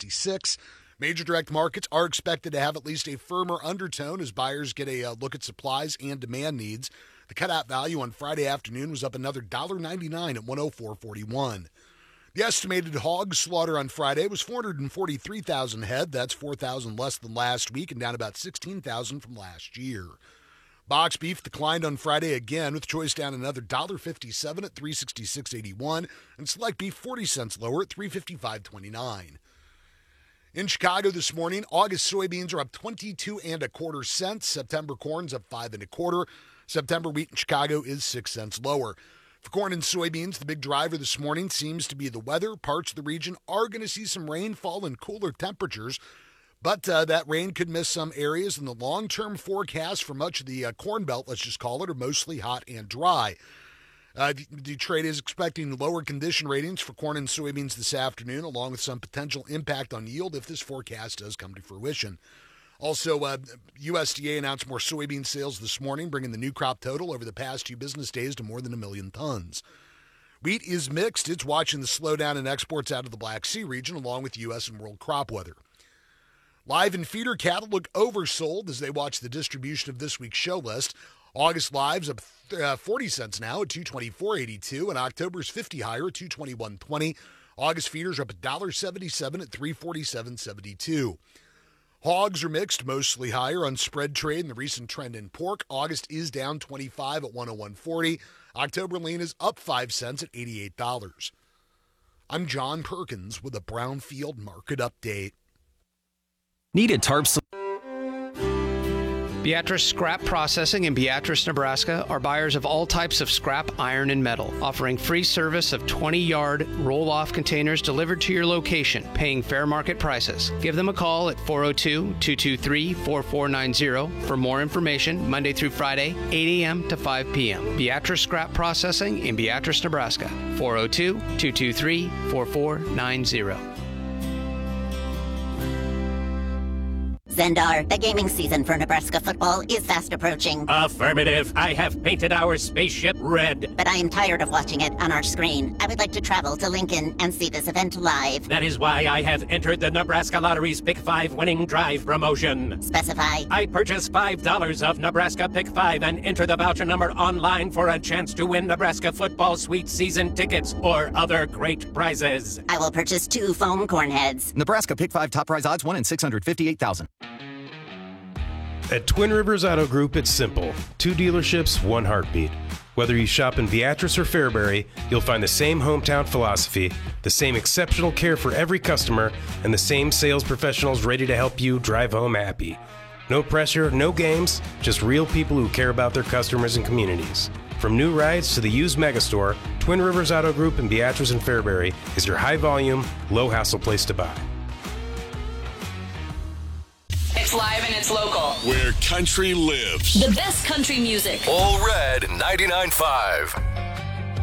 366. Major direct markets are expected to have at least a firmer undertone as buyers get a look at supplies and demand needs. The cutout value on Friday afternoon was up another $1.99 at 104.41. The estimated hog slaughter on Friday was 443,000 head. That's 4,000 less than last week and down about 16,000 from last year. Box beef declined on Friday again, with choice down another $1.57 at $366.81, and select beef 40 cents lower at $355.29. In Chicago this morning, August soybeans are up 22 1/4 cents. September corn's up 5 1/4. September wheat in Chicago is 6 cents lower. For corn and soybeans, the big driver this morning seems to be the weather. Parts of the region are going to see some rainfall and cooler temperatures, but that rain could miss some areas, and the long-term forecast for much of the Corn Belt, let's just call it, are mostly hot and dry. The trade is expecting lower condition ratings for corn and soybeans this afternoon, along with some potential impact on yield if this forecast does come to fruition. Also, USDA announced more soybean sales this morning, bringing the new crop total over the past 2 business days to more than 1 million tons. Wheat is mixed. It's watching the slowdown in exports out of the Black Sea region, along with U.S. and world crop weather. Live and feeder cattle look oversold as they watch the distribution of this week's show list. August lives up 40 cents now at $224.82, and October's 50 higher at $221.20. August feeders are up $1.77 at $347.72. Hogs are mixed, mostly higher on spread trade and the recent trend in pork. August is down 25 at $101.40. October lean is up 5 cents at $88. I'm John Perkins with a Brownfield Market Update. Needed tarps. Beatrice Scrap Processing in Beatrice, Nebraska are buyers of all types of scrap, iron, and metal, offering free service of 20-yard roll-off containers delivered to your location, paying fair market prices. Give them a call at 402-223-4490 for more information, Monday through Friday, 8 a.m. to 5 p.m. Beatrice Scrap Processing in Beatrice, Nebraska, 402-223-4490. Zendar, the gaming season for Nebraska football is fast approaching. Affirmative. I have painted our spaceship red. But I am tired of watching it on our screen. I would like to travel to Lincoln and see this event live. That is why I have entered the Nebraska Lottery's Pick 5 winning drive promotion. Specify. I purchase $5 of Nebraska Pick 5 and enter the voucher number online for a chance to win Nebraska football sweet season tickets or other great prizes. I will purchase 2 foam corn heads. Nebraska Pick 5 top prize odds 1 in 658,000. At Twin Rivers Auto Group, it's simple. 2 dealerships, 1 heartbeat. Whether you shop in Beatrice or Fairbury, you'll find the same hometown philosophy, the same exceptional care for every customer, and the same sales professionals ready to help you drive home happy. No pressure, no games, just real people who care about their customers and communities. From new rides to the used megastore, Twin Rivers Auto Group in Beatrice and Fairbury is your high-volume, low-hassle place to buy. It's live and it's local. Where country lives. The best country music. All Red 99.5.